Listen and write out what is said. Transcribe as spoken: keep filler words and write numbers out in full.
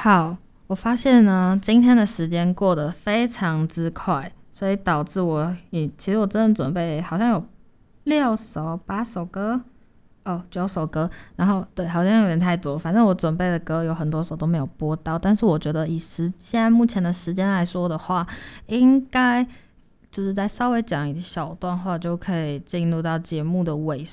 好，我发现呢，今天的时间过得非常之快，所以导致我也其实我真的准备好像有六首、八首歌，哦，九首歌，然后对，好像有点太多。反正我准备的歌有很多首都没有播到，但是我觉得以时现在目前的时间来说的话，应该就是再稍微讲一小段话就可以进入到节目的尾